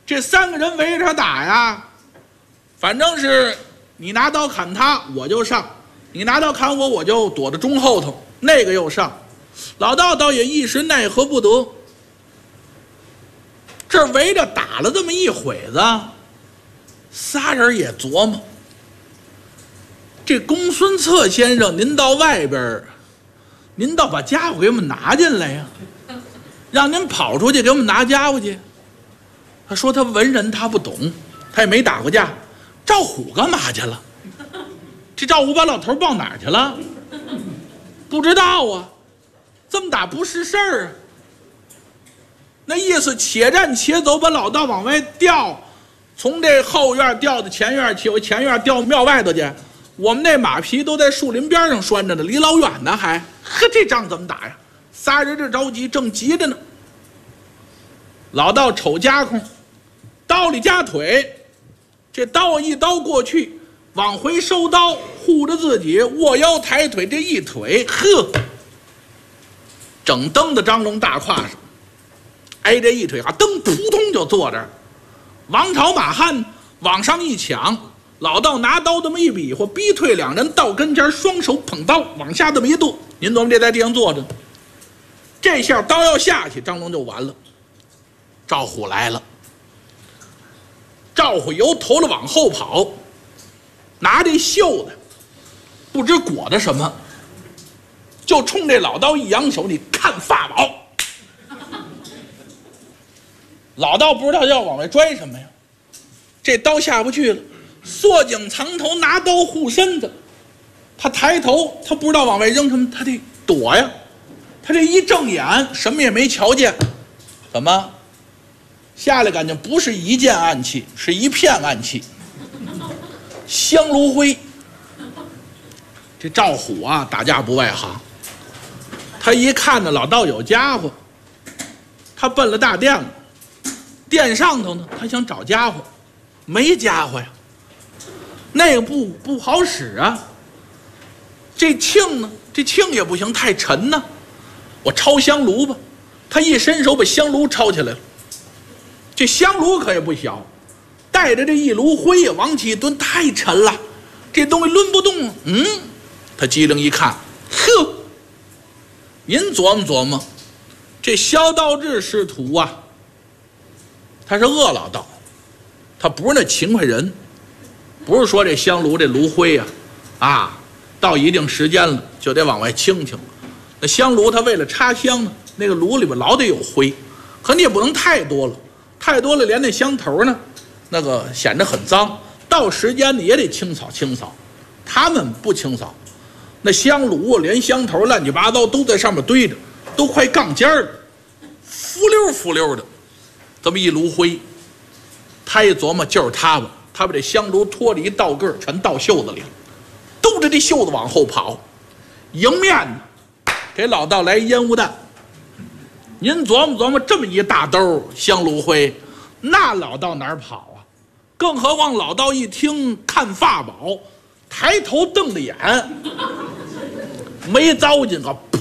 这3个人围着他打呀，反正是你拿刀砍他，我就上；你拿刀砍我，我就躲在中后头。那个又上，老道倒也一时奈何不得。这围着打了这么一会子，3人也琢磨：这公孙策先生，您到外边，您倒把家伙给我们拿进来呀，让您跑出去给我们拿家伙去。他说他文人，他不懂，他也没打过架。赵虎干嘛去了？这赵虎把老头抱哪儿去了？不知道啊，这么打不是事儿啊。那意思且战且走，把老道往外调，从这后院调到前院去，前院调庙外头去。我们那马匹都在树林边上拴着呢，离老远呢还。呵，这仗怎么打呀？3人这着急，正急着呢。老道瞅夹空，刀里夹腿，这刀一刀过去，往回收刀，护着自己，握腰抬腿，这一腿，呵，整蹬到张龙大胯上，挨这一腿啊，蹬扑通就坐这儿。王朝马汉往上一抢，老道拿刀这么一比划，逼退2人到跟前，双手捧刀往下这么一跺。您琢磨这在地上坐着，这下刀要下去，张龙就完了。赵虎来了，赵虎由头了往后跑，拿这袖子不知裹的什么，就冲这老刀一扬手，你看法宝。老道不知道要往外拽什么呀，这刀下不去了，缩颈藏头，拿刀护身子。他抬头，他不知道往外扔什么，他得躲呀。他这一正眼，什么也没瞧见。怎么下来？感觉不是一件暗器，是一片暗器，香炉灰。这赵虎啊，打架不外行。他一看呢，老道有家伙，他奔了大殿了。殿上头呢，他想找家伙，没家伙呀。那个不好使啊。这磬呢，这磬也不行，太沉呢。我抄香炉吧。他一伸手把香炉抄起来了。这香炉可也不小，带着这一炉灰呀，往起一蹲，太沉了，这东西抡不动。他机灵一看，呵，您琢磨琢磨，这萧道智师徒啊，他是恶老道，他不是那勤快人，不是说这香炉这炉灰呀，到一定时间了就得往外清清。那香炉它为了插香呢，那个炉里边老得有灰，可你也不能太多了。太多了，连那香头呢，那个显得很脏。到时间呢，也得清扫清扫。他们不清扫，那香炉连香头乱七八糟都在上面堆着，都快杠尖了，浮溜浮溜的，这么一炉灰。他一琢磨，就是他吧，他把这香炉拖着一倒个全倒袖子里了，兜着这袖子往后跑，迎面呢给老道来烟雾弹。您琢磨琢磨，这么一大兜香炉灰，那老道哪儿跑啊？更何况老道一听看法宝，抬头瞪着眼，没糟践个噗，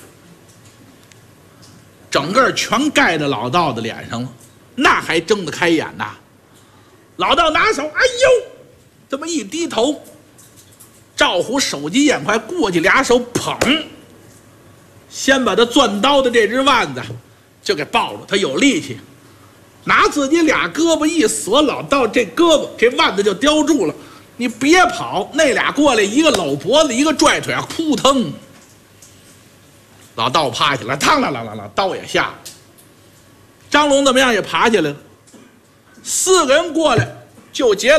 整个全盖在老道的脸上了，那还睁得开眼呐？老道拿手，哎呦，这么一低头，赵虎手疾眼快，过去2手捧。先把他攥刀的这只腕子就给抱住，他有力气，拿自己2胳膊一锁，老道这胳膊这腕子就叼住了。你别跑，那俩过来，一个搂脖子，一个拽腿，扑腾，老道趴下来，嘡啦啦啦啦，刀也下了。张龙怎么样也爬起来了，4个人过来就劫